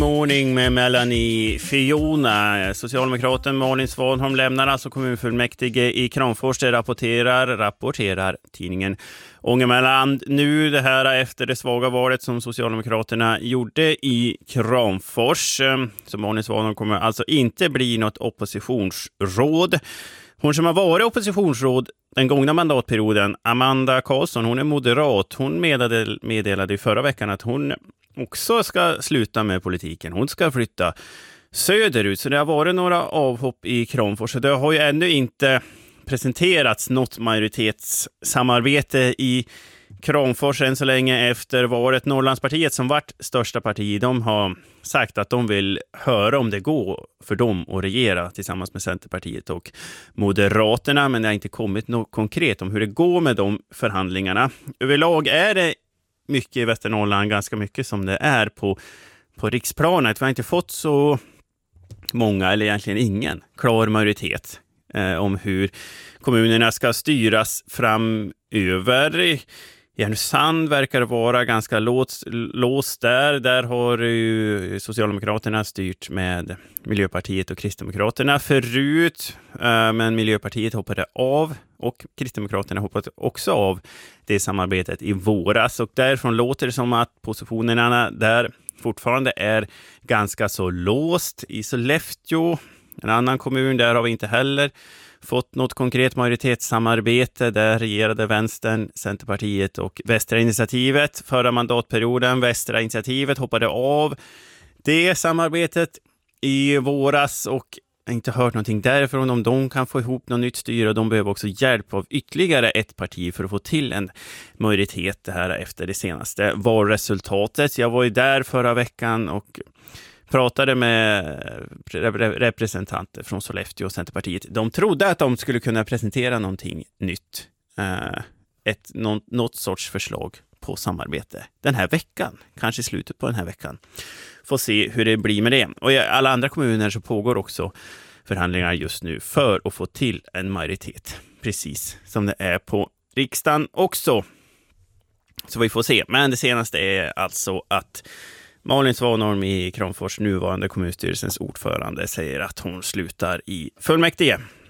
Morning med Melanie Fiona. Socialdemokraten Malin Svanholm lämnar alltså kommunfullmäktige i Kramfors. Det rapporterar tidningen Ångermanland. Nu det här efter det svaga valet som Socialdemokraterna gjorde i Kramfors. Så Malin Svanholm kommer alltså inte bli något oppositionsråd. Hon som har varit oppositionsråd den gångna mandatperioden, Amanda Karlsson, hon är moderat. Hon meddelade i förra veckan att hon också ska sluta med politiken. Hon ska flytta söderut. Så det har varit några avhopp i Kramfors. Så det har ju ännu inte presenterats något majoritetssamarbete i Kramfors än så länge efter valet. Norrlandspartiet som varit största parti, de har sagt att de vill höra om det går för dem att regera tillsammans med Centerpartiet och Moderaterna. Men det har inte kommit något konkret om hur det går med de förhandlingarna. Överlag är det mycket i Västernorrland, ganska mycket som det är på riksplanet. Vi har inte fått så många, eller egentligen ingen, klar majoritet om hur kommunerna ska styras framöver. Härnösand verkar vara ganska låst där. Där har ju Socialdemokraterna styrt med Miljöpartiet och Kristdemokraterna förut. Men Miljöpartiet hoppade av och Kristdemokraterna hoppade också av det samarbetet i våras. Och därifrån låter det som att positionerna där fortfarande är ganska så låst. I Sollefteå, en annan kommun, där har vi inte heller fått något konkret majoritetssamarbete. Där regerade Vänstern, Centerpartiet och Västra initiativet förra mandatperioden. Västra initiativet hoppade av det samarbetet i våras och jag har inte hört någonting därifrån om de kan få ihop något nytt styre, och de behöver också hjälp av ytterligare ett parti för att få till en majoritet det här efter det senaste valresultatet. Jag var ju där förra veckan och pratade med representanter från Sollefteå och Centerpartiet. De trodde att de skulle kunna presentera någonting nytt. Något sorts förslag på samarbete den här veckan. Kanske i slutet på den här veckan. Får se hur det blir med det. Och i alla andra kommuner så pågår också förhandlingar just nu för att få till en majoritet. Precis som det är på riksdagen också. Så vi får se. Men det senaste är alltså att Malin Svanholm i Kramfors, nuvarande kommunstyrelsens ordförande, säger att hon slutar i fullmäktige.